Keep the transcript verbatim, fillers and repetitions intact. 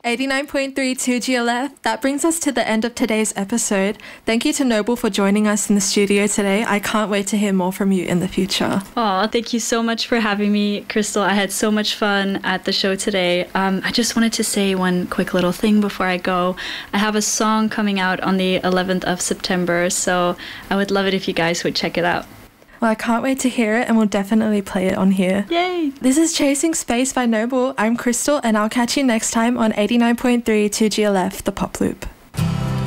eighty-nine point three two G L F. That brings us to the end of today's episode. Thank you to Noble for joining us in the studio today. I can't wait to hear more from you in the future. Oh, thank you so much for having me, Crystal. I had so much fun at the show today. Um, I just wanted to say one quick little thing before I go. I have a song coming out on the eleventh of September, so I would love it if you guys would check it out. Well, I can't wait to hear it, and we'll definitely play it on here. Yay! This is Chasing Space by Noble. I'm Crystal, and I'll catch you next time on eighty-nine point three two G L F, The Pop Loop.